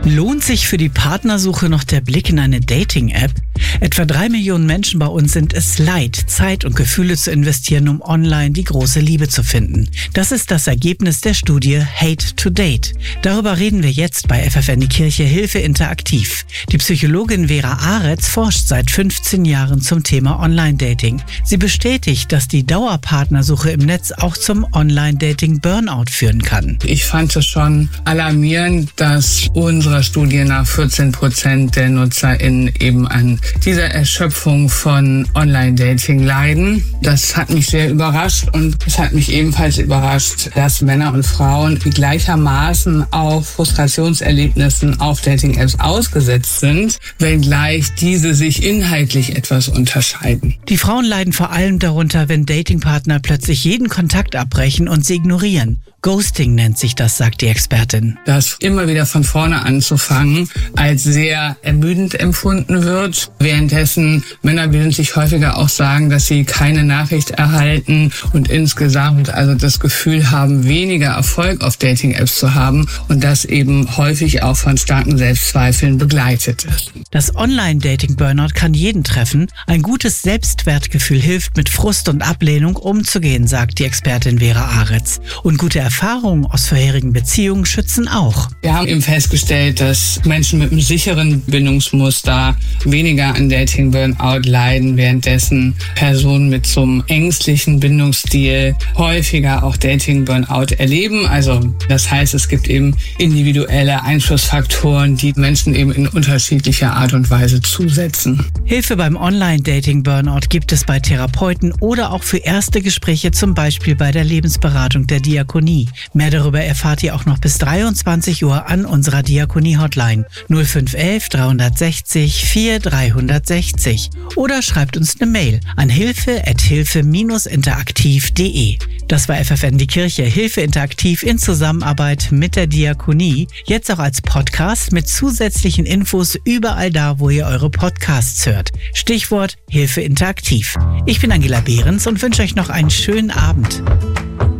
Lohnt sich für die Partnersuche noch der Blick in eine Dating-App? Etwa 3 Millionen Menschen bei uns sind es leid, Zeit und Gefühle zu investieren, um online die große Liebe zu finden. Das ist das Ergebnis der Studie Hate to Date. Darüber reden wir jetzt bei FFN die Kirche Hilfe interaktiv. Die Psychologin Vera Aretz forscht seit 15 Jahren zum Thema Online-Dating. Sie bestätigt, dass die Dauerpartnersuche im Netz auch zum Online-Dating-Burnout führen kann. Ich fand es schon alarmierend, dass unserer Studie nach 14% der NutzerInnen eben an dieser Erschöpfung von Online-Dating leiden. Das hat mich sehr überrascht und es hat mich ebenfalls überrascht, dass Männer und Frauen gleichermaßen auch Frustrationserlebnissen auf Dating-Apps ausgesetzt sind, wenngleich diese sich inhaltlich etwas unterscheiden. Die Frauen leiden vor allem darunter, wenn Datingpartner plötzlich jeden Kontakt abbrechen und sie ignorieren. Ghosting nennt sich das, sagt die Expertin. Das immer wieder von vorne anzufangen als sehr ermüdend empfunden wird. Währenddessen Männer würden sich häufiger auch sagen, dass sie keine Nachricht erhalten und insgesamt also das Gefühl haben, weniger Erfolg auf Dating-Apps zu haben und das eben häufig auch von starken Selbstzweifeln begleitet ist. Das Online-Dating-Burnout kann jeden treffen. Ein gutes Selbstwertgefühl hilft, mit Frust und Ablehnung umzugehen, sagt die Expertin Vera Aretz. Und gute Erfahrungen aus vorherigen Beziehungen schützen auch. Wir haben eben festgestellt, dass Menschen mit einem sicheren Bindungsmuster weniger an Dating-Burnout leiden, währenddessen Personen mit so einem ängstlichen Bindungsstil häufiger auch Dating-Burnout erleben. Also das heißt, es gibt eben individuelle Einflussfaktoren, die Menschen eben in unterschiedlicher Art und Weise zusetzen. Hilfe beim Online-Dating-Burnout gibt es bei Therapeuten oder auch für erste Gespräche, zum Beispiel bei der Lebensberatung der Diakonie. Mehr darüber erfahrt ihr auch noch bis 23 Uhr an unserer Diakonie-Hotline 0511 360 4360 oder schreibt uns eine Mail an hilfe@hilfe-interaktiv.de. Das war FFN die Kirche Hilfe interaktiv in Zusammenarbeit mit der Diakonie. Jetzt auch als Podcast mit zusätzlichen Infos überall da, wo ihr eure Podcasts hört. Stichwort Hilfe interaktiv. Ich bin Angela Behrens und wünsche euch noch einen schönen Abend.